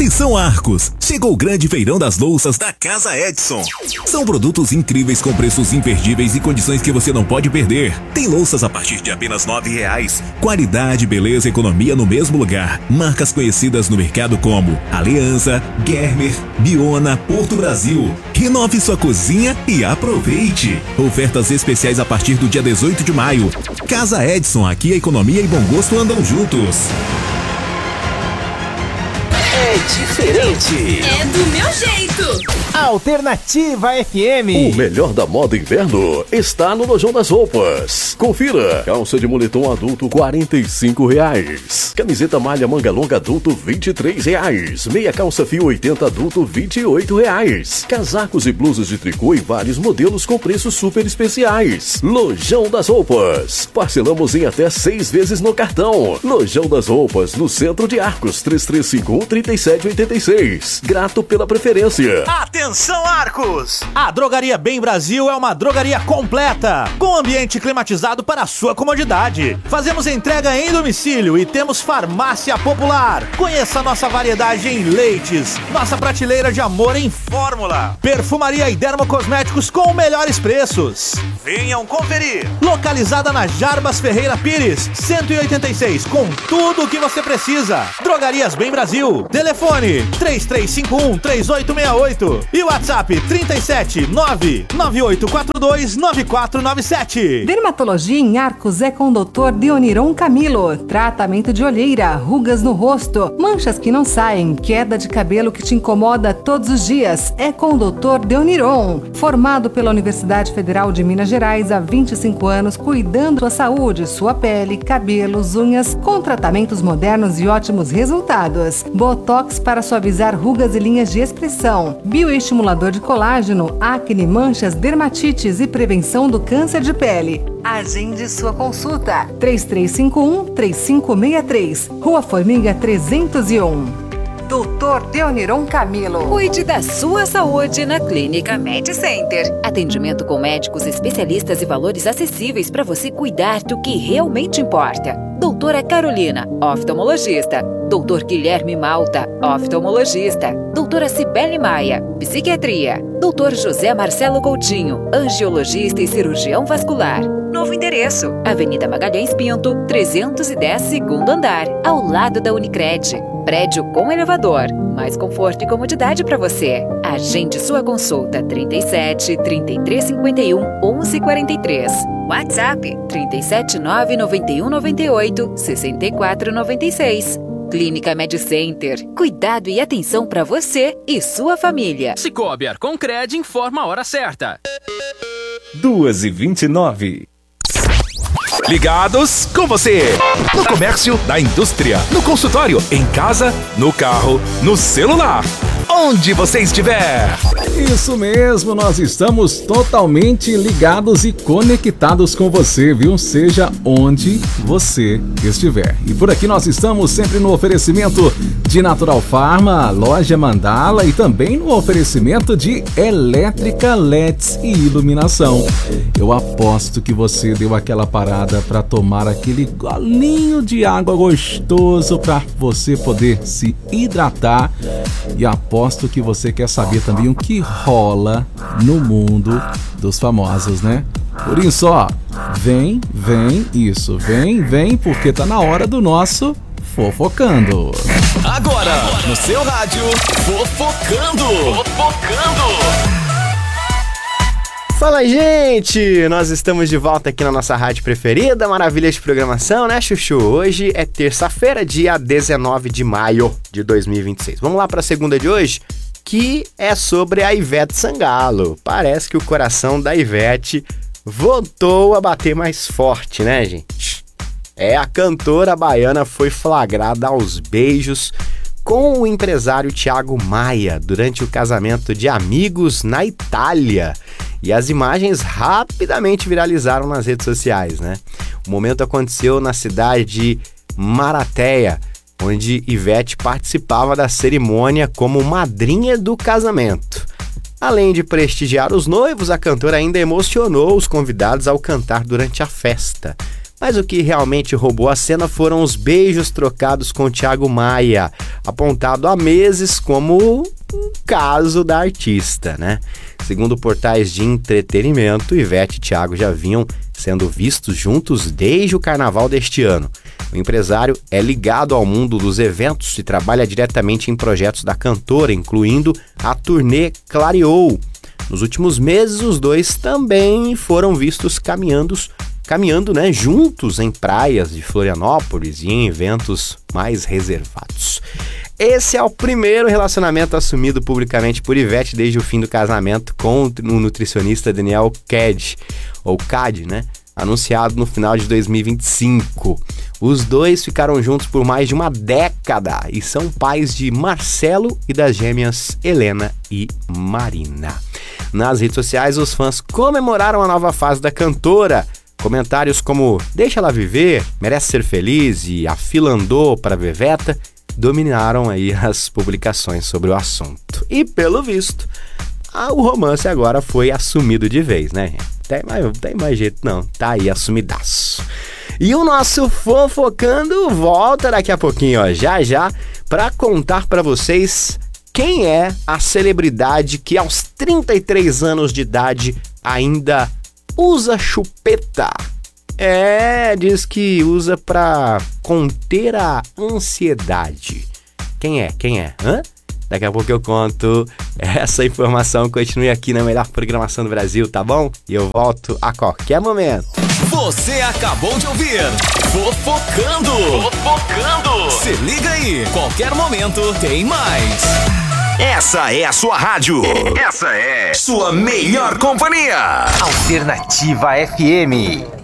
Atenção Arcos, chegou o grande feirão das louças da Casa Edson. São produtos incríveis com preços imperdíveis e condições que você não pode perder. Tem louças a partir de apenas R$9. Qualidade, beleza e economia no mesmo lugar. Marcas conhecidas no mercado como Aliança, Germer, Biona, Porto Brasil. Renove sua cozinha e aproveite. Ofertas especiais a partir do dia 18 de maio. Casa Edson, aqui a economia e bom gosto andam juntos. É diferente. É do meu jeito. Alternativa FM. O melhor da moda inverno está no Lojão das Roupas. Confira. Calça de moletom adulto R$45. Camiseta malha manga longa adulto R$23. Meia calça fio 80 adulto R$28. Casacos e blusas de tricô em vários modelos com preços super especiais. Lojão das Roupas. Parcelamos em até 6 vezes no cartão. Lojão das Roupas, no centro de Arcos, 3351-3786. Grato pela preferência. Atenção Arcos! A Drogaria Bem Brasil é uma drogaria completa, com ambiente climatizado para a sua comodidade. Fazemos entrega em domicílio e temos farmácia popular. Conheça nossa variedade em leites, nossa prateleira de amor em fórmula, perfumaria e dermocosméticos com melhores preços. Venham conferir! Localizada na Jarbas Ferreira Pires, 186, com tudo o que você precisa. Drogarias Bem Brasil. Telefone 3351-3868 e WhatsApp 379-9842-9497. Dermatologia em Arcos é com o Dr. Deoniron Camilo. Tratamento de olheira, rugas no rosto, manchas que não saem, queda de cabelo que te incomoda todos os dias. É com o Dr. Deoniron. Formado pela Universidade Federal de Minas Gerais há 25 anos, cuidando da saúde, sua pele, cabelos, unhas, com tratamentos modernos e ótimos resultados. Botox para suavizar rugas e linhas de expressão. Bioestimulador de colágeno, acne, manchas, dermatites e prevenção do câncer de pele. Agende sua consulta. 3351-3563. Rua Formiga 301. Dr. Deoniron Camilo. Cuide da sua saúde na Clínica Med Center. Atendimento com médicos especialistas e valores acessíveis para você cuidar do que realmente importa. Doutora Carolina, oftalmologista. Doutor Guilherme Malta, oftalmologista. Doutora Cibele Maia, psiquiatria. Doutor José Marcelo Coutinho, angiologista e cirurgião vascular. Novo endereço, Avenida Magalhães Pinto, 310, segundo andar, ao lado da Unicred. Prédio com elevador. Mais conforto e comodidade para você. Agende sua consulta 37 3351 1143. WhatsApp 379 9198 6496. Clínica Med Center. Cuidado e atenção para você e sua família. Cicobi Arconcred informa a hora certa. 2h29. Ligados com você. No comércio, na indústria, no consultório, em casa, no carro, no celular. Onde você estiver. Isso mesmo, nós estamos totalmente ligados e conectados com você, viu? Seja onde você estiver. E por aqui nós estamos sempre no oferecimento de Natural Pharma, Loja Mandala e também no oferecimento de Elétrica LEDs e Iluminação. Eu aposto que você deu aquela parada para tomar aquele golinho de água gostoso para você poder se hidratar. E aposto que você quer saber também o que rola no mundo dos famosos, né? Por isso, ó, vem, porque tá na hora do nosso Fofocando. Agora, no seu rádio, Fofocando. Fala, gente! Nós estamos de volta aqui na nossa rádio preferida, maravilha de programação, né, Chuchu? Hoje é terça-feira, dia 19 de maio de 2026. Vamos lá para a segunda de hoje, que é sobre a Ivete Sangalo. Parece que o coração da Ivete voltou a bater mais forte, né, gente? A cantora baiana foi flagrada aos beijos com o empresário Thiago Maia durante o casamento de amigos na Itália. E as imagens rapidamente viralizaram nas redes sociais, né? O momento aconteceu na cidade de Marateia, onde Ivete participava da cerimônia como madrinha do casamento. Além de prestigiar os noivos, a cantora ainda emocionou os convidados ao cantar durante a festa. Mas o que realmente roubou a cena foram os beijos trocados com Thiago Maia, apontado há meses como um caso da artista, né? Segundo portais de entretenimento, Ivete e Thiago já vinham sendo vistos juntos desde o carnaval deste ano. O empresário é ligado ao mundo dos eventos e trabalha diretamente em projetos da cantora, incluindo a turnê Clareou. Nos últimos meses, os dois também foram vistos caminhando, né, juntos em praias de Florianópolis e em eventos mais reservados. Esse é o primeiro relacionamento assumido publicamente por Ivete desde o fim do casamento com o nutricionista Daniel Cad, né? Anunciado no final de 2025. Os dois ficaram juntos por mais de uma década e são pais de Marcelo e das gêmeas Helena e Marina. Nas redes sociais, os fãs comemoraram a nova fase da cantora. Comentários como "deixa ela viver", "merece ser feliz" e "a fila andou para Veveta" dominaram aí as publicações sobre o assunto. E pelo visto, o romance agora foi assumido de vez, né? Não tem mais jeito não, tá aí assumidaço. E o nosso Fofocando volta daqui a pouquinho, ó, já, pra contar pra vocês quem é a celebridade que aos 33 anos de idade ainda usa chupeta. Diz que usa pra conter a ansiedade. Quem é? Daqui a pouco eu conto essa informação. Continue aqui na melhor programação do Brasil, tá bom? E eu volto a qualquer momento. Você acabou de ouvir Fofocando. Se liga aí, qualquer momento tem mais. Essa é a sua rádio. Essa é sua melhor companhia. Alternativa FM.